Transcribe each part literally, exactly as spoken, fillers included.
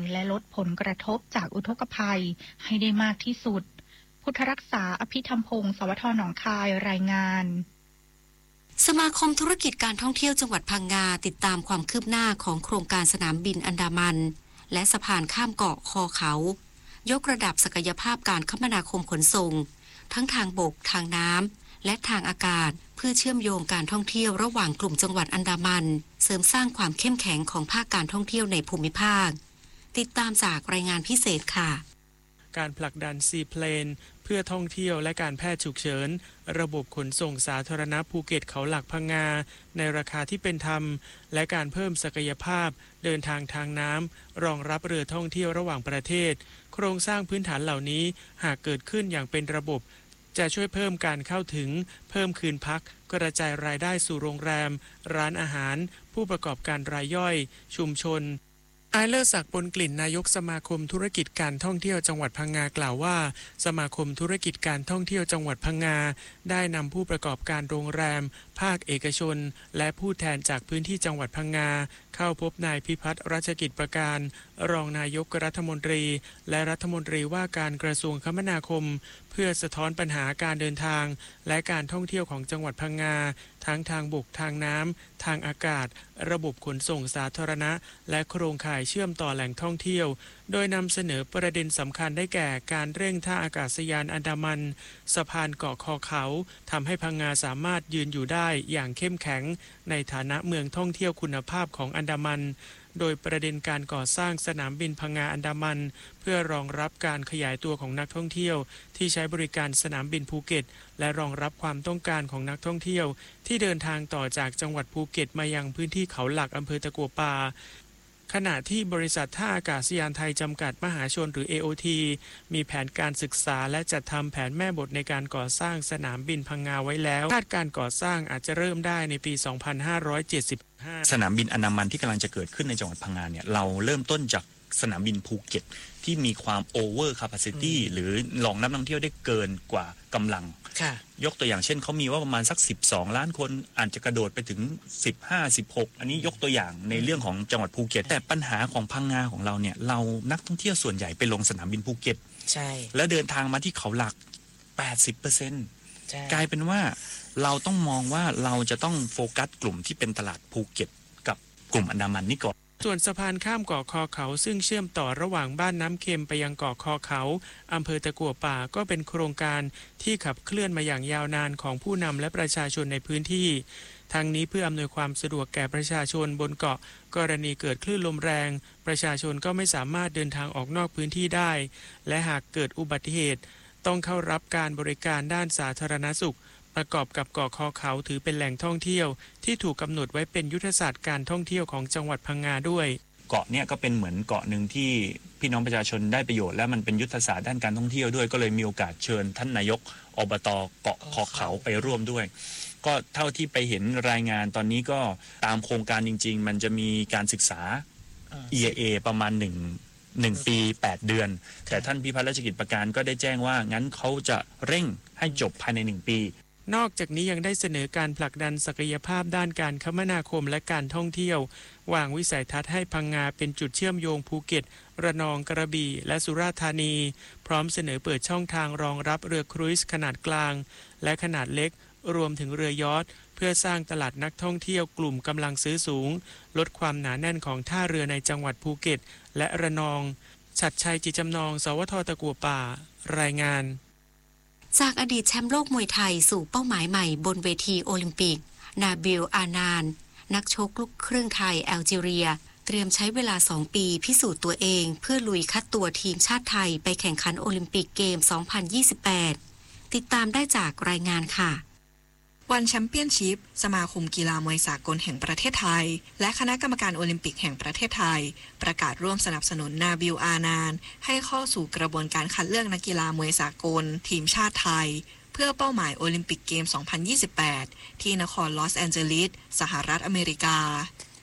และลดผลกระทบจากอุทกภัยให้ได้มากที่สุดพุทธรักษาอภิธรรมพงศ์สวทหนองคายรายงานสมาคมธุรกิจการท่องเที่ยวจังหวัดพังงาติดตามความคืบหน้าของโครงการสนามบินอันดามันและสะพานข้ามเกาะคอเขายกระดับศักยภาพการคมนาคมขนส่งทั้งทางบกทางน้ำและทางอากาศเพื่อเชื่อมโยงการท่องเที่ยวระหว่างกลุ่มจังหวัดอันดามันเสริมสร้างความเข้มแข็งของภาคการท่องเที่ยวในภูมิภาคติดตามจากรายงานพิเศษค่ะการผลักดันซีเพลนเพื่อท่องเที่ยวและการแพทย์ฉุกเฉินระบบขนส่งสาธารณะภูเก็ตเขาหลักพังงาในราคาที่เป็นธรรมและการเพิ่มศักยภาพเดินทางทางน้ำรองรับเรือท่องเที่ยวระหว่างประเทศโครงสร้างพื้นฐานเหล่านี้หากเกิดขึ้นอย่างเป็นระบบจะช่วยเพิ่มการเข้าถึงเพิ่มคืนพักกระจายรายได้สู่โรงแรมร้านอาหารผู้ประกอบการรายย่อยชุมชนอายเลอร์ศักดิ์ปนกลิ่นนายกสมาคมธุรกิจการท่องเที่ยวจังหวัดพังงากล่าวว่าสมาคมธุรกิจการท่องเที่ยวจังหวัดพังงาได้นำผู้ประกอบการโรงแรมภาคเอกชนและผู้แทนจากพื้นที่จังหวัดพังงาเข้าพบนายพิพัฒน์รัชกิจประการรองนายกรัฐมนตรีและรัฐมนตรีว่าการกระทรวงคมนาคมเพื่อสะท้อนปัญหาการเดินทางและการท่องเที่ยวของจังหวัดพังงาทั้งทางบกทางน้ำทางอากาศระบบขนส่งสาธารณะและโครงข่ายเชื่อมต่อแหล่งท่องเที่ยวโดยนำเสนอประเด็นสำคัญได้แก่การเร่งท่าอากาศยานอันดามันสะพานเกาะคอเขาทำให้พังงาสามารถยืนอยู่ได้อย่างเข้มแข็งในฐานะเมืองท่องเที่ยวคุณภาพของอันดามันโดยประเด็นการก่อสร้างสนามบินพังงาอันดามันเพื่อรองรับการขยายตัวของนักท่องเที่ยวที่ใช้บริการสนามบินภูเก็ตและรองรับความต้องการของนักท่องเที่ยวที่เดินทางต่อจากจังหวัดภูเก็ตมายังพื้นที่เขาหลักอำเภอตะกัวป่าขณะที่บริษัทท่าอากาศยานไทยจำกัดมหาชนหรือ เอ โอ ที มีแผนการศึกษาและจัดทำแผนแม่บทในการก่อสร้างสนามบินพังงาไว้แล้วคาดการก่อสร้างอาจจะเริ่มได้ในปี สองพันห้าร้อยเจ็ดสิบห้าสนามบินอันดามันที่กำลังจะเกิดขึ้นในจังหวัดพังงาเนี่ยเราเริ่มต้นจากสนามบินภูเก็ตที่มีความโอเวอร์แคปาซิตี้หรือรองรับนักท่องเที่ยวได้เกินกว่ากำลังยกตัวอย่างเช่นเขามีว่าประมาณสักสิบสองล้านคนอาจจะกระโดดไปถึงสิบห้า สิบหกอันนี้ยกตัวอย่างในเรื่องของจังหวัดภูเก็ตแต่ปัญหาของพังงาของเราเนี่ยเรานักท่องเที่ยวส่วนใหญ่ไปลงสนามบินภูเก็ตใช่แล้วเดินทางมาที่เขาหลัก แปดสิบเปอร์เซ็นต์ กลายเป็นว่าเราต้องมองว่าเราจะต้องโฟกัสกลุ่มที่เป็นตลาดภูเก็ตกับกลุ่มอันดามันนี่ก่อนส่วนสะพานข้ามเกาะคอเขาซึ่งเชื่อมต่อระหว่างบ้านน้ำเค็มไปยังเกาะคอเขาอำเภอตะกัวป่าก็เป็นโครงการที่ขับเคลื่อนมาอย่างยาวนานของผู้นำและประชาชนในพื้นที่ทั้งนี้เพื่ออำนวยความสะดวกแก่ประชาชนบนเกาะกรณีเกิดคลื่นลมแรงประชาชนก็ไม่สามารถเดินทางออกนอกพื้นที่ได้และหากเกิดอุบัติเหตุต้องเข้ารับการบริการด้านสาธารณสุขประกอบกับเกาะคอเขาถือเป็นแหล่งท่องเที่ยวที่ถูกกำหนดไว้เป็นยุทธศาสตร์การท่องเที่ยวของจังหวัดพังงาด้วยเกาะเนี่ยก็เป็นเหมือนเกาะหนึ่งที่พี่น้องประชาชนได้ประโยชน์และมันเป็นยุทธศาสตร์ด้านการท่องเที่ยวด้วยก็เลยมีโอกาสเชิญท่านนายกอบต.เกาะคอเขาไปร่วมด้วยก็เท่าที่ไปเห็นรายงานตอนนี้ก็ตามโครงการจริงๆมันจะมีการศึกษา อี เอ เอ ประมาณหนึ่งหนึ่งปีแปดเดือนแต่ท่านพิพัฒน์รัชกิจประการก็ได้แจ้งว่างั้นเขาจะเร่งให้จบภายในหนึ่งปีนอกจากนี้ยังได้เสนอการผลักดันศักยภาพด้านการคมนาคมและการท่องเที่ยววางวิสัยทัศน์ให้พังงาเป็นจุดเชื่อมโยงภูเก็ตระนองกระบี่และสุราษฎร์ธานีพร้อมเสนอเปิดช่องทางรองรับเรือครูซขนาดกลางและขนาดเล็กรวมถึงเรือยอชท์เพื่อสร้างตลาดนักท่องเที่ยวกลุ่มกำลังซื้อสูงลดความหนาแน่นของท่าเรือในจังหวัดภูเก็ตและระนองฉัตรชัยจิตจำนองสวทตะกัวป่ารายงานจากอดีตแชมป์โลกมวยไทยสู่เป้าหมายใหม่บนเวทีโอลิมปิกนาบิล อานานนักชกลูกครึ่งไทยแอลจีเรียเตรียมใช้เวลาสองปีพิสูจน์ตัวเองเพื่อลุยคัดตัวทีมชาติไทยไปแข่งขันโอลิมปิกเกม สองพันยี่สิบแปด ติดตามได้จากรายงานค่ะวันแชมเปี้ยนชิพสมาคมกีฬามวยสากลแห่งประเทศไทยและคณะกรรมการโอลิมปิกแห่งประเทศไทยประกาศร่วมสนับสนุนนาบิล อานานให้เข้าสู่กระบวนการคัดเลือกนักกีฬามวยสากลทีมชาติไทยเพื่อเป้าหมายโอลิมปิกเกม สองพันยี่สิบแปด ที่นครลอสแอนเจลิสสหรัฐอเมริกา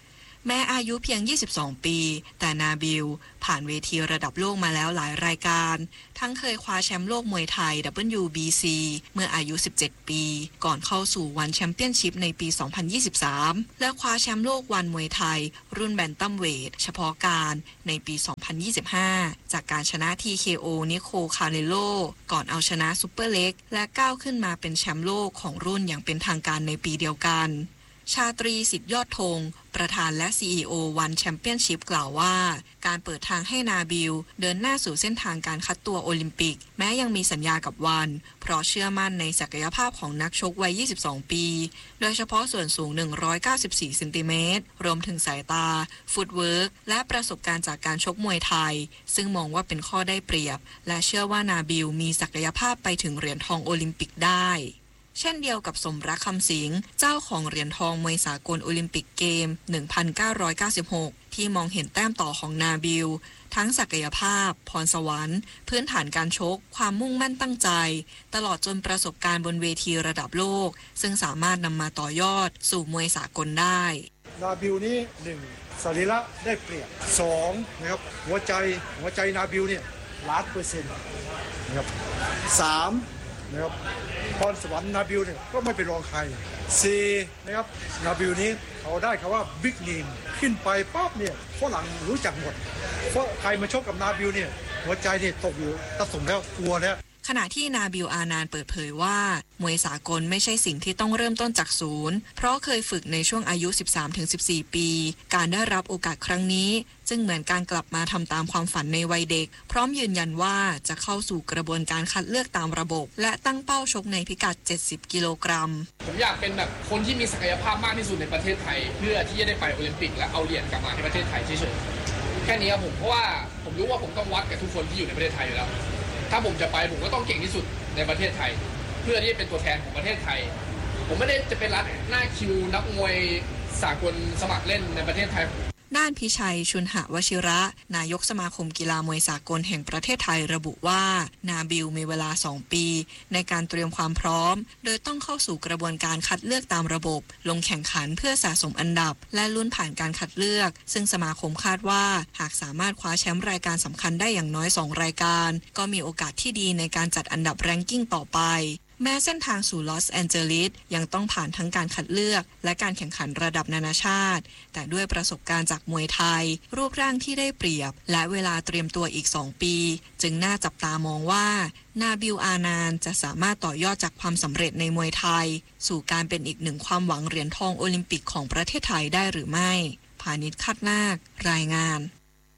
แม้อายุเพียงยี่สิบสองปีแต่นาบิลผ่านเวทีระดับโลกมาแล้วหลายรายการทั้งเคยคว้าแชมป์โลกมวยไทย ดับเบิลยู บี ซี เมื่ออายุสิบเจ็ดปีก่อนเข้าสู่วันแชมเปี้ยนชิพในปีสองพันยี่สิบสามและคว้าแชมป์โลกวันมวยไทยรุ่นแบนตัมเวทเฉพาะการในปีสองพันยี่สิบห้าจากการชนะ ที เค โอ นิโคล คาเนโลก่อนเอาชนะซุปเปอร์เล็กและก้าวขึ้นมาเป็นแชมป์โลกของรุ่นอย่างเป็นทางการในปีเดียวกันชาตรีสิทธิยอดธงประธานและ ซี อี โอ วันแชมเปี้ยนชิพกล่าวว่าการเปิดทางให้นาบิลเดินหน้าสู่เส้นทางการคัดตัวโอลิมปิกแม้ยังมีสัญญากับวันเพราะเชื่อมั่นในศักยภาพของนักชกวัยยี่สิบสองปีโดยเฉพาะส่วนสูงหนึ่งร้อยเก้าสิบสี่เซนติเมตรรวมถึงสายตาฟุตเวิร์กและประสบการณ์จากการชกมวยไทยซึ่งมองว่าเป็นข้อได้เปรียบและเชื่อว่านาบิลมีศักยภาพไปถึงเหรียญทองโอลิมปิกได้เช่นเดียวกับสมรักคำสิงห์เจ้าของเหรียญทองมวยสากลโอลิมปิกเกม หนึ่งพันเก้าร้อยเก้าสิบหก ที่มองเห็นแต้มต่อของนาบิลทั้งศักยภาพพรสวรรค์พื้นฐานการชกความมุ่งมั่นตั้งใจตลอดจนประสบการณ์บนเวทีระดับโลกซึ่งสามารถนำมาต่อยอดสู่มวยสากลได้นาบิลนี้หนึ่งสรีระได้เปรียบสองนะครับหัวใจหัวใจนาบิลเนี่ยล้านเปอร์เซ็นต์นะครับสามนะครับพรสวรรค์นาบิลเนี่ยก็ไม่เป็นรองใครสี่นะครับนาบิลนี้เขาได้คำว่าบิ๊กเนมขึ้นไปปั๊บเนี่ยฝรั่งรู้จักหมดเพราะใครมาชกกับนาบิลเนี่ยหัวใจเนี่ยตกอยู่ตะสุ่มแล้วกลัวแล้วขณะที่นาบิลอานานเปิดเผยว่ามวยสากลไม่ใช่สิ่งที่ต้องเริ่มต้นจากศูนย์เพราะเคยฝึกในช่วงอายุ สิบสามถึงสิบสี่ ปีการได้รับโอกาสครั้งนี้จึงเหมือนการกลับมาทำตามความฝันในวัยเด็กพร้อมยืนยันว่าจะเข้าสู่กระบวนการคัดเลือกตามระบบและตั้งเป้าชกในพิกัดเจ็ดสิบกิโลกรัมผมอยากเป็นแบบคนที่มีศักยภาพมากที่สุดในประเทศไทยเพื่อที่จะได้ไปโอลิมปิกและเอาเหรียญกลับมาให้ประเทศไทยเฉยๆแค่นี้ครับผมเพราะว่าผมรู้ว่าผมต้องวัดกับทุกคนที่อยู่ในประเทศไทยอยู่แล้วถ้าผมจะไปผมก็ต้องเก่งที่สุดในประเทศไทยเพื่อที่จะเป็นตัวแทนของประเทศไทยผมไม่ได้จะเป็นรัดหน้าคิวนักมวยสากลสมัครเล่นในประเทศไทยด้านพิชัยชุนหวชิระนายกสมาคมกีฬามวยสากลแห่งประเทศไทยระบุว่านาบิลมีเวลาสองปีในการเตรียมความพร้อมโดยต้องเข้าสู่กระบวนการคัดเลือกตามระบบลงแข่งขันเพื่อสะสมอันดับและลุ้นผ่านการคัดเลือกซึ่งสมาคมคาดว่าหากสามารถคว้าแชมป์รายการสำคัญได้อย่างน้อยสองรายการก็มีโอกาสที่ดีในการจัดอันดับแรงกิ้งต่อไปแม้เส้นทางสู่ลอสแอนเจลิสยังต้องผ่านทั้งการคัดเลือกและการแข่งขันระดับนานาชาติแต่ด้วยประสบการณ์จากมวยไทยรูปร่างที่ได้เปรียบและเวลาเตรียมตัวอีกสองปีจึงน่าจับตามองว่านาบิลอานานจะสามารถต่อยอดจากความสำเร็จในมวยไทยสู่การเป็นอีกหนึ่งความหวังเหรียญทองโอลิมปิกของประเทศไทยได้หรือไม่พานิช คาดนาครายงาน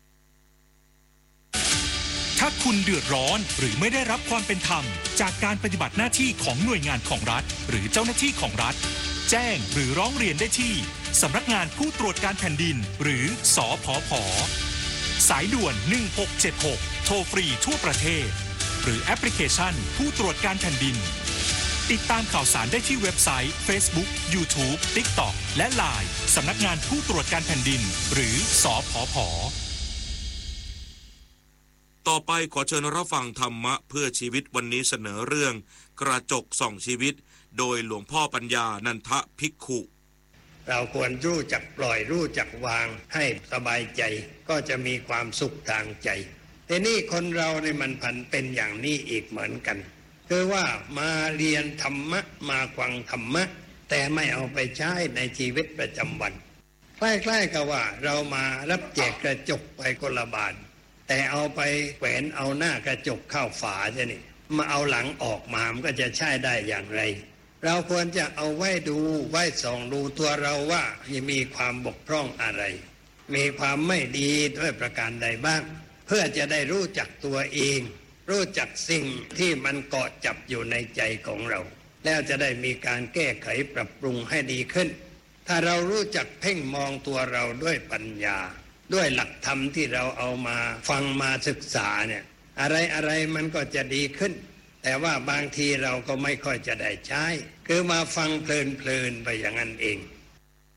ถ้าคุณเดือดร้อนหรือไม่ได้รับความเป็นธรรมจากการปฏิบัติหน้าที่ของหน่วยงานของรัฐหรือเจ้าหน้าที่ของรัฐแจ้งหรือร้องเรียนได้ที่สำนักงานผู้ตรวจการแผ่นดินหรือสผผ.สายด่วนหนึ่งหกเจ็ดหกโทรฟรีทั่วประเทศหรือแอปพลิเคชันผู้ตรวจการแผ่นดินติดตามข่าวสารได้ที่เว็บไซต์ Facebook YouTube TikTok และ ไลน์ สำนักงานผู้ตรวจการแผ่นดินหรือสผผ. ต่อไปขอเชิญรับฟังธรรมะเพื่อชีวิตวันนี้เสนอเรื่องกระจกส่องชีวิตโดยหลวงพ่อปัญญานันทภิกขุเราควรรู้จักปล่อยรู้จักวางให้สบายใจก็จะมีความสุขทางใจแต่นี่คนเราเนี่ยมันผันเป็นอย่างนี้อีกเหมือนกันคือว่ามาเรียนธรรมะมาฟังธรรมะแต่ไม่เอาไปใช้ในชีวิตประจำวันคล้ายๆกับว่าเรามารับแจกกระจกไปคนละบาทแต่เอาไปแขวนเอาหน้ากระจกเข้าฝาจะนี่มาเอาหลังออกมามันก็จะใช้ได้อย่างไรเราควรจะเอาไว้ดูไว้ส่องดูตัวเราว่ามีความบกพร่องอะไรมีความไม่ดีด้วยประการใดบ้างเพื่อจะได้รู้จักตัวเองรู้จักสิ่งที่มันเกาะจับอยู่ในใจของเราแล้วจะได้มีการแก้ไขปรับปรุงให้ดีขึ้นถ้าเรารู้จักเพ่งมองตัวเราด้วยปัญญาด้วยหลักธรรมที่เราเอามาฟังมาศึกษาเนี่ยอะไรอะไรมันก็จะดีขึ้นแต่ว่าบางทีเราก็ไม่ค่อยจะได้ใช้คือมาฟังเพลินๆไปอย่างนั้นเอง